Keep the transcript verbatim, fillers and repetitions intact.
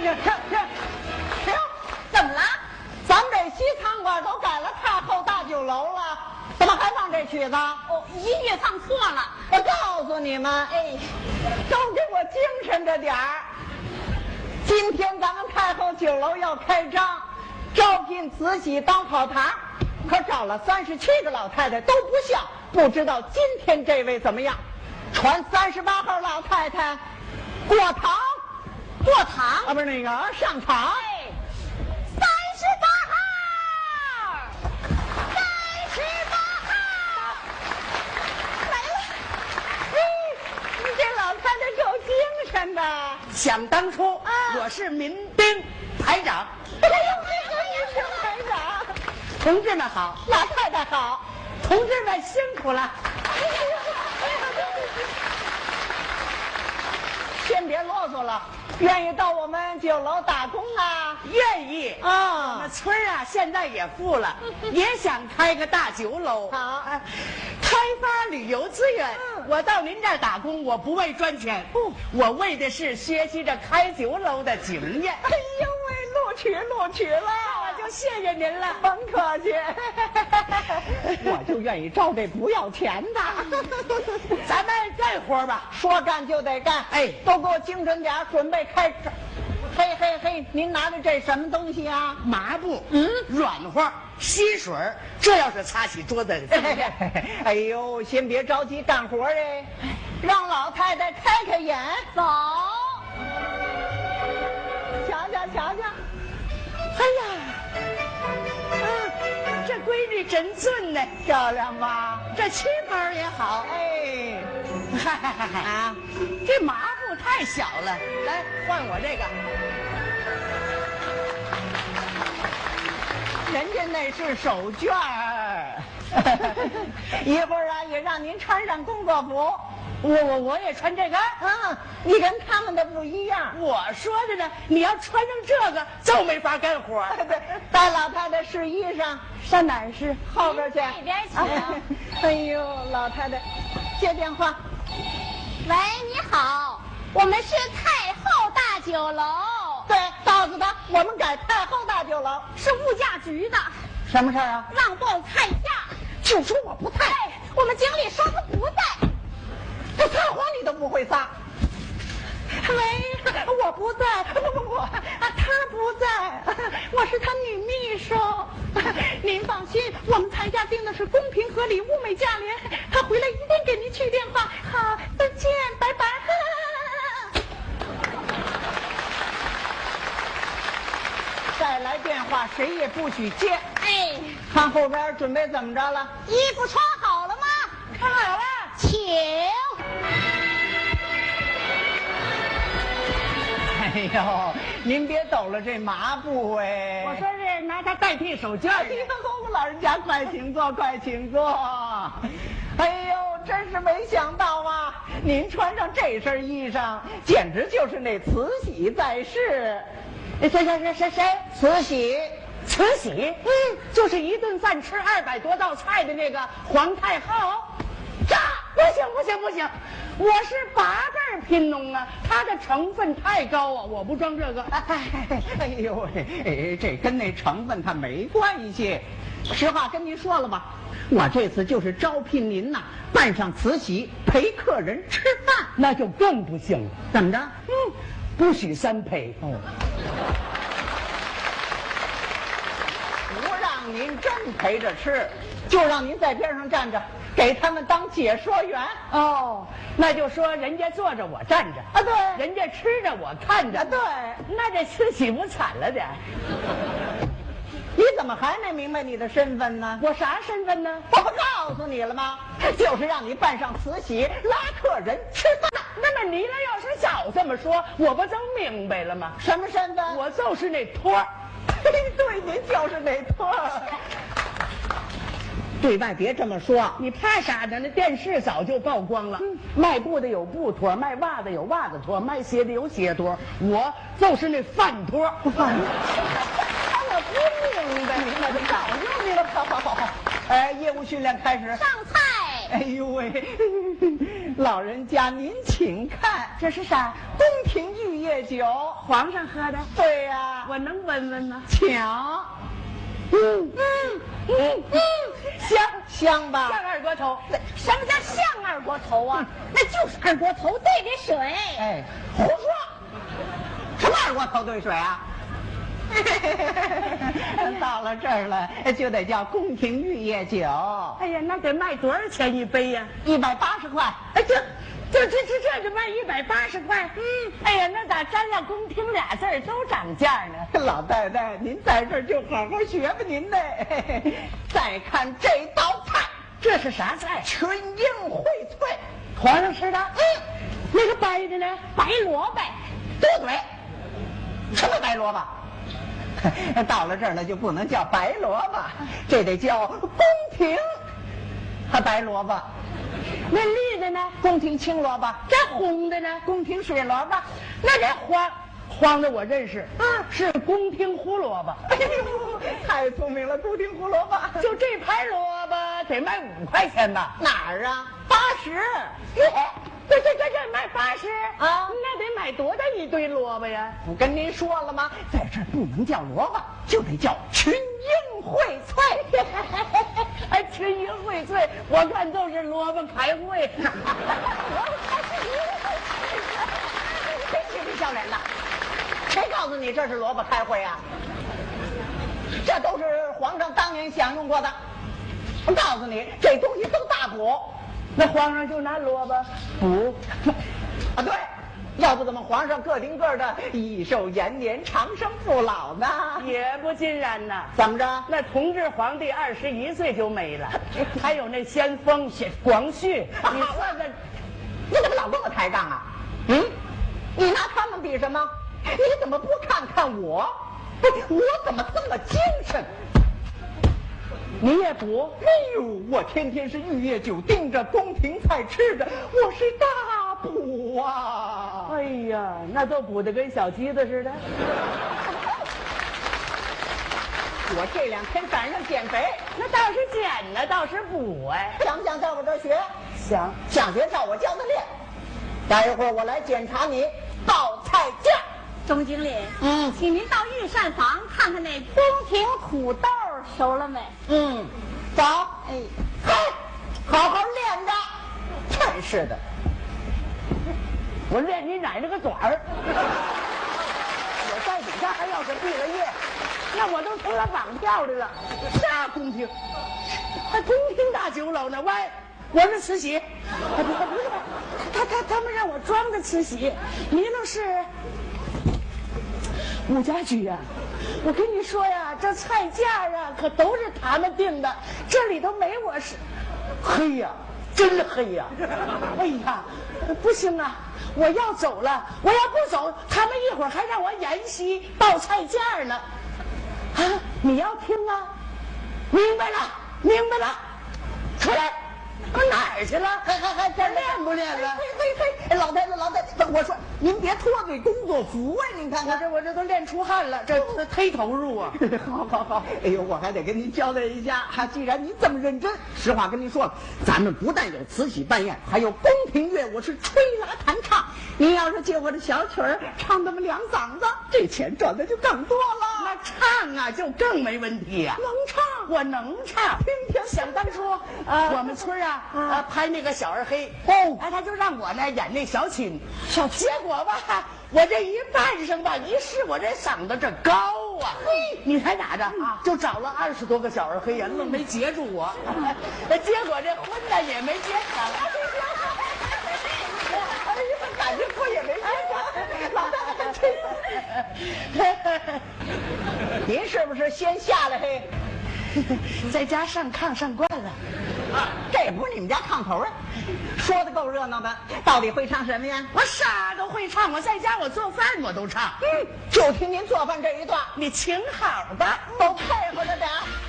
停停停停！ 怎么了？ 咱们这西餐馆都改了太后大酒楼了，怎么还放这曲子？ 哦，音乐放错了。 我告诉你们， 哎， 都给我精神着点儿。今天咱们太后酒楼要开张，招聘慈禧当跑堂，可找了三十七个老太太都不像，不知道今天这位怎么样？传三十八号老太太过堂， 过堂啊，不是那个上场。 哎，三十八号，三十八号来了。 嘿，你这老太太够精神的。 想当初， 啊我是民兵排长。 哎呦，这个民兵排长， 同志们好， 老太太好。 同志们辛苦了。 先别啰嗦了，愿意到我们酒楼打工啊？ 愿意我啊们，村儿啊，现在也富了，也想开个大酒楼。 好啊开发旅游资源。 嗯我到您这儿打工，我不为赚钱， 不我为的是学习着开酒楼的经验。 哎呦喂，录取录取了， 我就谢谢您了。 甭客气，我就愿意招这不要钱的。 咱们干活吧。 说干就得干， 哎都给我精神点儿，准备开张。嘿嘿嘿，您拿着这什么东西啊？ 麻布，嗯，软和，吸水儿，这要是擦洗桌子， 哎呦，先别着急干活哎，让老太太开开眼， 走， 瞧瞧瞧瞧。 哎呀，啊，这闺女真俊呢， 漂亮吧？ 这旗袍也好。 哎， 嗨嗨嗨嗨啊， 这麻布太小了，来换我这个。 人家那是手绢儿，一会儿啊也让您穿上工作服。 我我我也穿这个。 嗯，你跟他们的不一样。 我说着呢，你要穿上这个就没法干活。 对，带老太太试衣裳，上哪儿试？后边去。 那边去啊哎呦，老太太，接电话。 喂，你好，我们是太后大酒楼， 对，告诉他我们改太后大酒楼。 是物价局的， 什么事儿啊？ 让报菜价。 就说我不在， 哎，我们经理说他不在。 这撒谎你都不会撒。喂，我不在，不不不，啊，他不在，我是他女秘书。您放心，我们菜价定的是公平合理、物美价廉，他回来一定给您去电话。好，再见，拜拜。再来电话，谁也不许接。 哎， 看后边准备怎么着了？ 衣服穿好了吗？ 看好了。 请。 哎呦，您别抖了这麻布哎！ 我说是拿它代替手绢。 哎呦，老人家快请坐，快请坐。哎呦，真是没想到啊！您穿上这身衣裳，简直就是那慈禧在世。 谁谁谁谁谁？ 慈禧， 慈禧，嗯，就是一顿饭吃二百多道菜的那个皇太后。这不行不行不行，我是八辈儿贫农啊，它的成分太高啊，我不装这个。 哎哎呦喂，哎，这跟那成分它没关系。实话跟您说了吧，我这次就是招聘您呐，扮上慈禧陪客人吃饭， 那就更不行了。 怎么着？ 嗯，不许三陪。 哦，不让您真陪着吃，就让您在边上站着，给他们当解说员。 哦，那就说人家坐着我站着啊，对， 人家吃着我看着。 啊，对， 那这慈禧不惨了点？ 你怎么还没明白你的身份呢？ 我啥身份呢？ 我不告诉你了吗？就是让你扮上慈禧拉客人吃饭。 那么你呢？要是早这么说，我不就明白了吗？ 什么身份？ 我就是那托儿。 对，您就是那托儿。对外别这么说， 你怕啥呢？那电视早就曝光了。嗯、卖布的有布托，卖袜子有袜子托，卖鞋的有鞋托，我就是那饭托。 饭托。我不明白，那就早就明白了。好好好好，哎，业务训练开始。 上菜。 哎呦喂，老人家您请看， 这是啥？ 宫廷御宴夜酒， 皇上喝的。 对呀、啊， 我能闻闻吗？ 请。 嗯嗯嗯嗯，香香吧？ 像二锅头。 什么叫像二锅头啊？那就是二锅头兑的水。 哎，胡说！什么二锅头兑水啊？到了这儿了，就得叫宫廷御夜酒。 哎呀，那得卖多少钱一杯呀？ 一百八十块。 哎，这这这这这就卖一百八十块。嗯，哎呀，那咋沾了宫廷俩字儿都涨价呢？ 老太太，您在这儿就好好学吧您呢。再看这道菜， 这是啥菜？ 群英荟萃。 皇上吃的？嗯，那个白的呢？ 白萝卜。 对对，什么白萝卜？到了这儿了就不能叫白萝卜，这得叫宫廷和白萝卜。 那绿的呢？ 宫廷青萝卜。 这红的呢？ 宫廷水萝卜。 那这黄黄的我认识，嗯，是宫廷胡萝卜。 哎呦，太聪明了，宫廷胡萝卜。 就这盘萝卜得卖五块钱吧？ 哪儿啊？八十。 这这这这卖八十啊？ 那得买多大一堆萝卜呀？ 我跟您说了吗？在这儿不能叫萝卜，就得叫群英荟萃。 哎，群英荟萃，我看都是萝卜开会。 真是不笑人了！谁告诉你这是萝卜开会啊？这都是皇上当年享用过的。我告诉你，这东西都大补。 那皇上就拿萝卜补啊？对，要不怎么皇上个顶个的益寿延年、长生不老呢？ 也不尽然呐。 怎么着？ 那同治皇帝二十一岁就没了，还有那先锋广旭，你说这， 你怎么老跟我抬杠啊？嗯，你拿他们比什么？你怎么不看看我？我怎么这么精神？ 你也补？ 哎呦，我天天是御夜酒盯着，宫廷菜吃着，我是大补啊！ 哎呀，那都补得跟小鸡子似的。 我这两天赶上减肥， 那倒是减呢，倒是补哎。 想不想在我这儿学？ 想。 想学照我教的练。待一会儿我来检查你报菜价。 总经理， 嗯， 请您到御膳房看看那宫廷土豆熟了没？ 嗯，走。哎，嘿，好好练着。真是的， 我练你奶奶个短儿！我在底下还要是毕了业，那我都成了绑票的了。啥宫廷？还宫廷大酒楼呢？喂，我是慈禧。不不不是，他他他们让我装的慈禧，你那是武家驹呀。我跟你说呀，这菜价啊可都是他们定的，这里头没我是。黑呀，真黑呀！哎呀，不行啊！我要走了，我要不走，他们一会儿还让我演戏报菜价呢。啊，你要听啊？明白了，明白了，出来。我哪儿去了？ 还还还这练不练了？ 嘿嘿嘿，老太太老太太，我说您别脱罪工作服啊！您看看， 我这我这都练出汗了，这这忒投入啊！ 好好好，哎呦，我还得跟您交代一下哈，既然您这么认真，实话跟您说，咱们不但有慈禧扮演，还有宫廷乐，我是吹拉弹唱。您要是借我这小曲儿唱那么两嗓子，这钱赚的就更多了。 那唱啊，就更没问题呀、啊。 能唱， 我能唱。 听听， 想当初， 啊， 我们村啊，啊拍那个小二黑， 哦， 哎，他就让我呢演那小青，小结果吧，我这一扮上吧，一试我这嗓子这高啊，嘿，你猜咋着啊？就找了二十多个小二黑呀，愣没截住我，结果这婚呢也没结成。 哎呀，感觉我也没结成，老太太真。您是不是先下来嘿？ 在家上炕上惯了， 这也不是你们家炕头啊！说的够热闹的，到底会唱什么呀？ 我啥都会唱，我在家我做饭我都唱。 嗯，就听您做饭这一段， 你请好吧， 都配合着点。